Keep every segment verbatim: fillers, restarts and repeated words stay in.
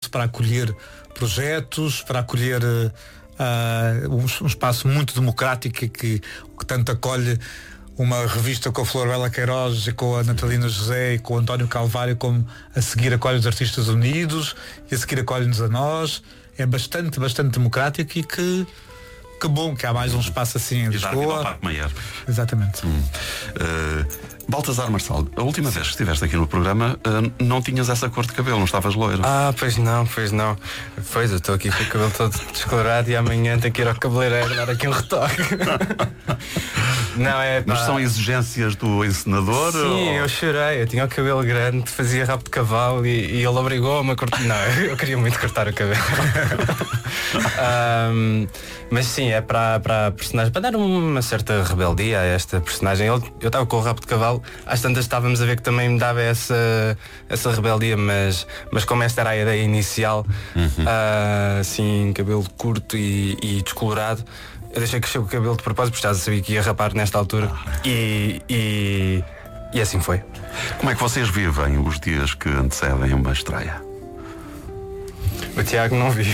para acolher projetos, para acolher uh, um, um espaço muito democrático que, que tanto acolhe uma revista com a Flor Bela Queiroz e com a Natalina José e com o António Calvário, como a seguir acolhe os Artistas Unidos e a seguir acolhe-nos a nós. É bastante, bastante democrático e que, que bom que há mais um espaço assim em Lisboa. Parque Mayer. Exatamente. Hum. Uh, Baltasar Marçal, a última vez que estiveste aqui no programa uh, não tinhas essa cor de cabelo, não estavas loiro. Ah, pois não, pois não. Pois, eu estou aqui com o cabelo todo descolorado e amanhã tenho que ir ao cabeleireiro dar aqui um retoque. Não, é, mas são exigências do encenador? Sim, ou... eu chorei, eu tinha o cabelo grande, fazia rabo de cavalo e, e ele obrigou-me a cortar. Não, eu queria muito cortar o cabelo. um, mas sim, é para, para a personagem, para dar uma certa rebeldia a esta personagem. Eu estava com o rabo de cavalo, às tantas estávamos a ver que também me dava essa, essa rebeldia, mas, mas como esta era a ideia inicial, uhum. uh, assim, cabelo curto e, e descolorado, eu deixei crescer o cabelo de propósito, porque já sabia que ia rapar nesta altura. E, e, e assim foi. Como é que vocês vivem os dias que antecedem uma estreia? O Tiago não vive.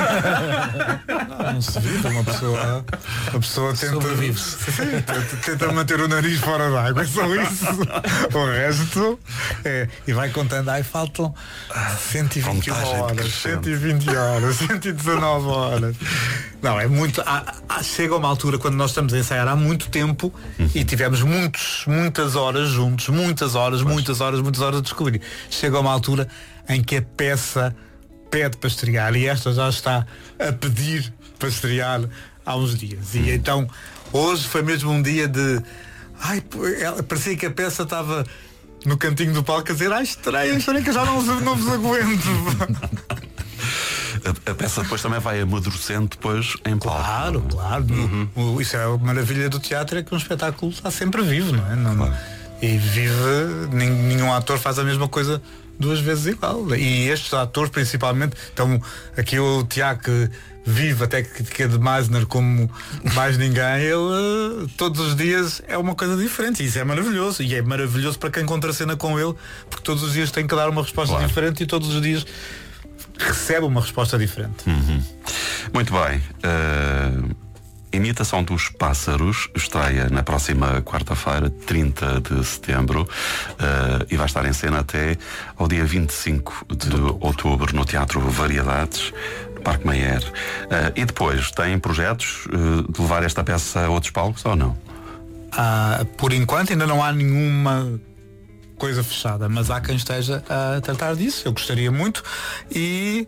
Não, não se vive, uma pessoa, uma pessoa tenta, tenta, tenta manter o nariz fora d'água, é só isso. O resto é, e vai contando, ai faltam cento e vinte horas, cento e vinte horas, cento e dezanove horas. Não, é muito. Há, há, chega uma altura quando nós estamos a ensaiar há muito tempo uhum. e tivemos muitos, muitas horas juntos, muitas horas, pois. muitas horas, muitas horas a descobrir. Chega uma altura em que a peça pede para estrear e esta já está a pedir para estrear há uns dias. E então hoje foi mesmo um dia de ai, parecia que a peça estava no cantinho do palco a dizer ai, estreia, estreia que eu já não, não vos aguento. A, a peça depois também vai amadurecendo depois em palco. Claro, claro. Uhum. O, isso é a maravilha do teatro, é que um espetáculo está sempre vivo, não é? Não, claro. E vive, nenhum ator faz a mesma coisa duas vezes igual. E estes atores principalmente, então aqui o Tiago que vive até que é de Meisner como mais ninguém, ele todos os dias é uma coisa diferente e isso é maravilhoso. E é maravilhoso para quem contracena com ele, porque todos os dias tem que dar uma resposta claro. diferente e todos os dias recebe uma resposta diferente. Uhum. Muito bem. Uh... Imitação dos Pássaros estreia na próxima quarta-feira, trinta de setembro, uh, e vai estar em cena até ao dia vinte e cinco de outubro no Teatro Variedades, no Parque Mayer. Uh, e depois, tem projetos uh, de levar esta peça a outros palcos ou não? Ah, por enquanto ainda não há nenhuma coisa fechada, mas há quem esteja a tratar disso. Eu gostaria muito e...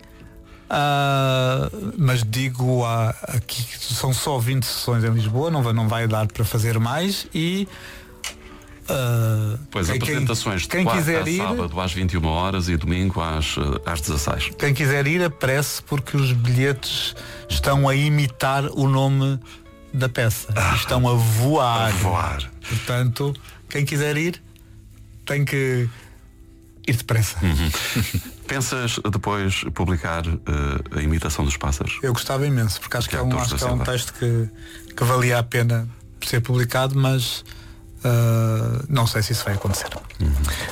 Uh, mas digo uh, aqui que são só vinte sessões em Lisboa, não vai, não vai dar para fazer mais e uh, pois quem, apresentações quem, de quem quiser ir, sábado às vinte e uma horas e domingo às, às dezasseis. Quem quiser ir apresse porque os bilhetes estão a imitar o nome da peça, ah, estão a voar. a voar. Portanto, quem quiser ir tem que ir depressa. Uhum. Pensas depois publicar uh, a imitação dos pássaros? Eu gostava imenso, porque acho que, que, é, um, acho que é um texto que, que valia a pena ser publicado, mas uh, não sei se isso vai acontecer. Uhum.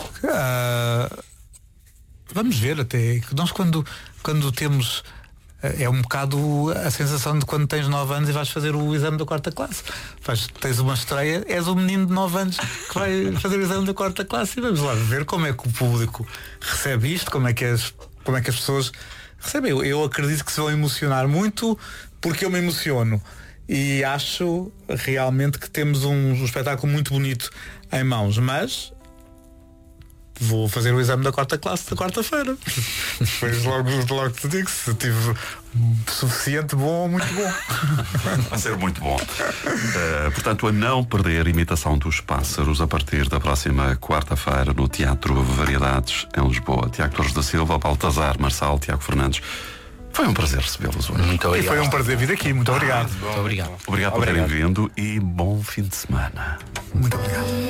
Uh, vamos ver até. Nós quando, quando temos. É um bocado a sensação de quando tens nove anos e vais fazer o exame da quarta classe. Faz, tens uma estreia, és um menino de nove anos que vai fazer o exame da quarta classe e vamos lá ver como é que o público recebe isto, como é que as, como é que as pessoas recebem. Eu, eu acredito que se vão emocionar muito porque eu me emociono e acho realmente que temos um, um espetáculo muito bonito em mãos, mas vou fazer o exame da quarta classe da quarta-feira. Depois logo, logo te digo se tive suficiente bom ou muito bom. Vai ser muito bom. Uh, portanto, a não perder Imitação dos Pássaros a partir da próxima quarta-feira no Teatro Variedades em Lisboa. Tiago Torres da Silva, Baltasar Marçal, Tiago Fernandes. Foi um prazer recebê-los hoje. Muito obrigado. E foi um prazer vir aqui. Muito obrigado. Ah, muito obrigado. Obrigado por terem vindo e bom fim de semana. Muito obrigado.